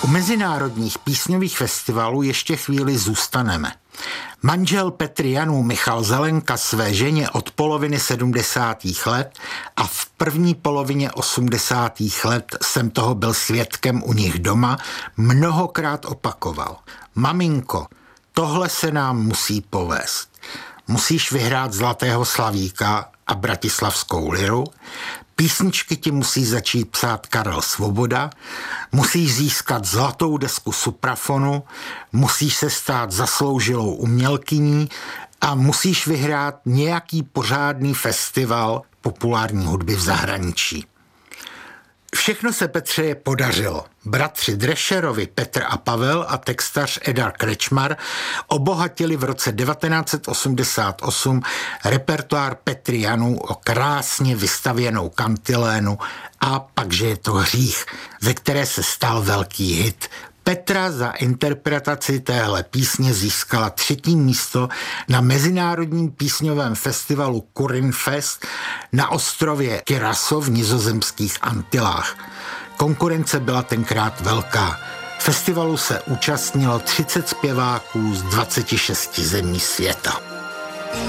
mezinárodních písňových festivalů ještě chvíli zůstaneme. Manžel Petry Janů Michal Zelenka své ženě od poloviny 70. let a v první polovině 80. let jsem toho byl svědkem u nich doma, mnohokrát opakoval. Maminko, tohle se nám musí povést. Musíš vyhrát Zlatého Slavíka a Bratislavskou liru, písničky ti musí začít psát Karel Svoboda, musíš získat zlatou desku Suprafonu, musíš se stát zasloužilou umělkyní a musíš vyhrát nějaký pořádný festival populární hudby v zahraničí. Všechno se Petře podařilo. Bratři Drescherovi Petr a Pavel a textař Edar Krečmar obohatili v roce 1988 repertoár Petry Janů o krásně vystavěnou kantilénu A pakže je to hřích, ze které se stal velký hit. Petra za interpretaci téhle písně získala 3. místo na mezinárodním písňovém festivalu Kurinfest na ostrově Curaçao v nizozemských Antilách. Konkurence byla tenkrát velká. Festivalu se účastnilo 30 zpěváků z 26 zemí světa.